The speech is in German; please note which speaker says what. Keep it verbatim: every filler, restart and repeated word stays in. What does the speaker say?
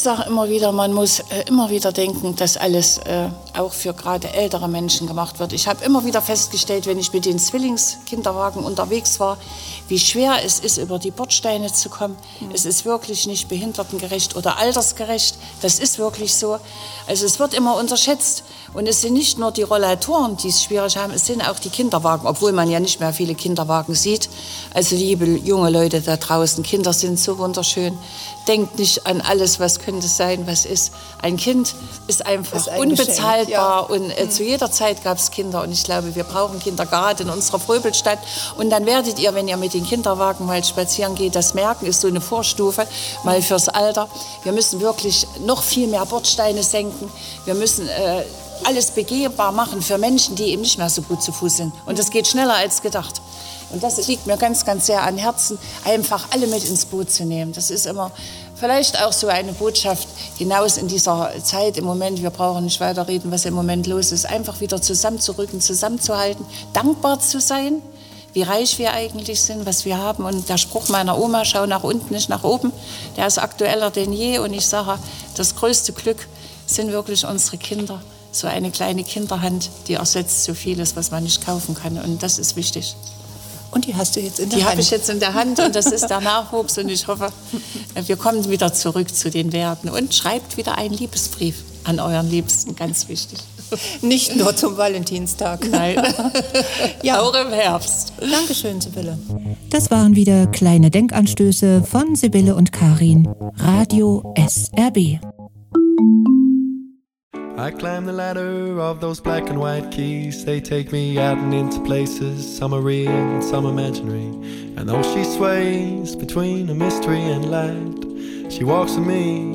Speaker 1: sage immer wieder, man muss äh, immer wieder denken, dass alles äh, auch für gerade ältere Menschen gemacht wird. Ich habe immer wieder festgestellt, wenn ich mit den Zwillingskinderwagen unterwegs war, wie schwer es ist, über die Bordsteine zu kommen. Mhm. Es ist wirklich nicht behindertengerecht oder altersgerecht. Das ist wirklich so. Also es wird immer unterschätzt. Und es sind nicht nur die Rollatoren, die es schwierig haben, es sind auch die Kinderwagen, obwohl man ja nicht mehr viele Kinderwagen sieht. Also liebe junge Leute da draußen, Kinder sind so wunderschön. Denkt nicht an alles, was könnte sein, was ist. Ein Kind ist einfach ist ein unbezahlbar Geschenk, ja. Und äh, mhm. zu jeder Zeit gab es Kinder. Und ich glaube, wir brauchen Kinder gerade in unserer Fröbelstadt. Und dann werdet ihr, wenn ihr mit den Kinderwagen mal spazieren geht, das merken, ist so eine Vorstufe mal fürs Alter. Wir müssen wirklich noch viel mehr Bordsteine senken. Wir müssen äh, alles begehbar machen für Menschen, die eben nicht mehr so gut zu Fuß sind. Und das geht schneller als gedacht. Und das liegt mir ganz, ganz sehr an Herzen, einfach alle mit ins Boot zu nehmen. Das ist immer vielleicht auch so eine Botschaft hinaus in dieser Zeit im Moment. Wir brauchen nicht weiter reden, was im Moment los ist. Einfach wieder zusammenzurücken, zusammenzuhalten, dankbar zu sein, wie reich wir eigentlich sind, was wir haben. Und der Spruch meiner Oma, schau nach unten, nicht nach oben, der ist aktueller denn je. Und ich sage, das größte Glück sind wirklich unsere Kinder. So eine kleine Kinderhand, die ersetzt so vieles, was man nicht kaufen kann. Und das ist wichtig.
Speaker 2: Und die hast du jetzt in der
Speaker 1: die
Speaker 2: Hand?
Speaker 1: Die habe ich jetzt in der Hand und das ist der Nachwuchs. Und ich hoffe, wir kommen wieder zurück zu den Werten. Und schreibt wieder einen Liebesbrief an euren Liebsten, ganz wichtig.
Speaker 2: Nicht nur zum Valentinstag.
Speaker 1: Nein,
Speaker 2: ja.
Speaker 1: Auch im Herbst.
Speaker 2: Dankeschön, Sibylle.
Speaker 3: Das waren wieder kleine Denkanstöße von Sibylle und Karin. Radio S R B.
Speaker 4: I climb the ladder of those black and white keys. They take me out and into places, some are real and some imaginary. And though she sways between a mystery and light, she walks with me